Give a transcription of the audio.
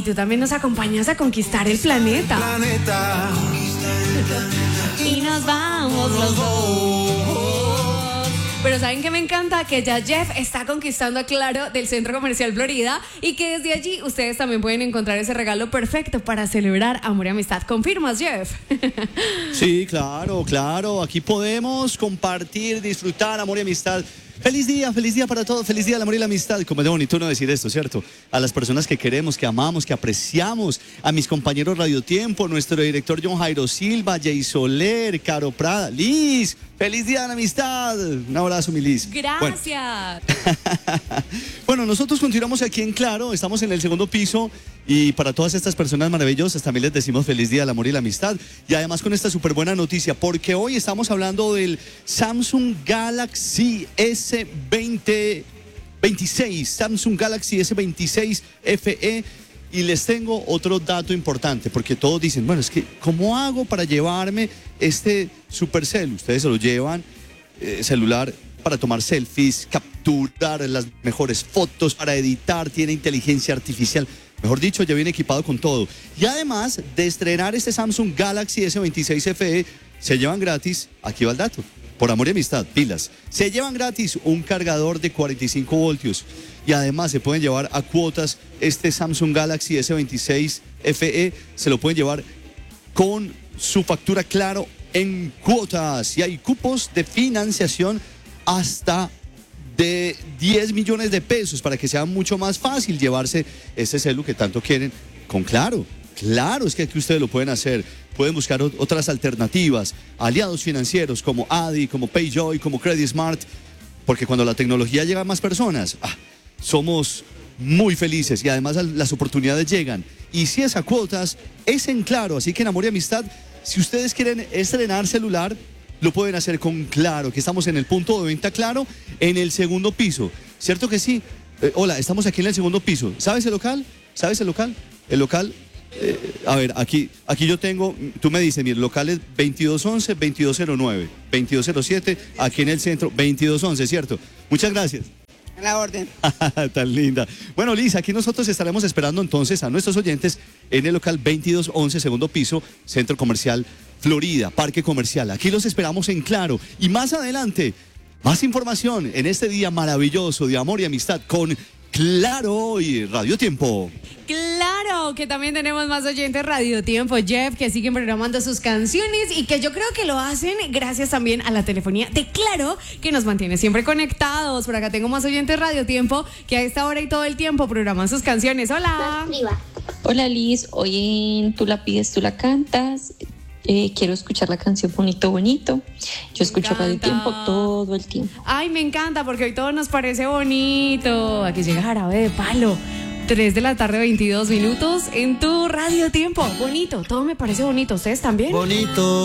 tú también nos acompañas a conquistar el planeta. Y nos vamos los dos. Pero ¿saben qué me encanta? Que ya Jeff está conquistando a Claro del Centro Comercial Florida y que desde allí ustedes también pueden encontrar ese regalo perfecto para celebrar amor y amistad. ¿Confirmas, Jeff? Sí, claro, claro. Aquí podemos compartir, disfrutar amor y amistad. Feliz día para todos, feliz día del amor y la amistad. Como es bonito no decir esto, ¿cierto? A las personas que queremos, que amamos, que apreciamos, a mis compañeros Radio Tiempo, nuestro director John Jairo Silva, Jay Soler, Caro Prada, Liz, feliz día de la amistad. Un abrazo, mi Liz. Gracias. Bueno, nosotros continuamos aquí en Claro, estamos en el segundo piso y para todas estas personas maravillosas también les decimos feliz día del amor y la amistad. Y además con esta súper buena noticia, porque hoy estamos hablando del Samsung Galaxy S26, Samsung Galaxy S26 FE. Y les tengo otro dato importante, porque todos dicen, bueno, es que ¿cómo hago para llevarme este supercel? Ustedes se lo llevan, celular para tomar selfies, capturar las mejores fotos, para editar, tiene inteligencia artificial. Mejor dicho, ya viene equipado con todo. Y además de estrenar este Samsung Galaxy S26 FE, se llevan gratis, aquí va el dato, por amor y amistad, pilas. Se llevan gratis un cargador de 45 voltios y además se pueden llevar a cuotas este Samsung Galaxy S26 FE, se lo pueden llevar con su factura Claro en cuotas y hay cupos de financiación hasta de 10 millones de pesos para que sea mucho más fácil llevarse este celu que tanto quieren con Claro. Claro, es que aquí ustedes lo pueden hacer. Pueden buscar otras alternativas, aliados financieros como Adi, como PayJoy, como Credit Smart, porque cuando la tecnología llega a más personas, somos muy felices y además las oportunidades llegan. Y si es a cuotas, es en Claro. Así que en amor y amistad, si ustedes quieren estrenar celular, lo pueden hacer con Claro, que estamos en el punto de venta Claro, en el segundo piso. ¿Cierto que sí? Hola, estamos aquí en el segundo piso. ¿Sabes el local? ¿Sabes el local? El local... a ver, aquí yo tengo, tú me dices, mi local es 2211, 2209, 2207, aquí en el centro, 2211, ¿cierto? Muchas gracias. En la orden. Tan linda. Bueno, Liz, aquí nosotros estaremos esperando entonces a nuestros oyentes en el local 2211, segundo piso, Centro Comercial Florida, Parque Comercial. Aquí los esperamos en Claro. Y más adelante, más información en este día maravilloso de amor y amistad con Claro y Radio Tiempo. Claro, que también tenemos más oyentes Radio Tiempo, Jeff, que siguen programando sus canciones y que yo creo que lo hacen gracias también a la telefonía de Claro, que nos mantiene siempre conectados. Por acá tengo más oyentes Radio Tiempo que a esta hora y todo el tiempo programan sus canciones. Hola. Hola Liz, hoy en Tú la pides, tú la cantas. Quiero escuchar la canción Bonito Bonito. Yo escucho Radio Tiempo todo el tiempo. Ay, me encanta porque hoy todo nos parece bonito. Aquí llega Jarabe de Palo. 3 de la tarde, 22 minutos en tu Radio Tiempo. Bonito, todo me parece bonito. ¿Ustedes también? Bonito.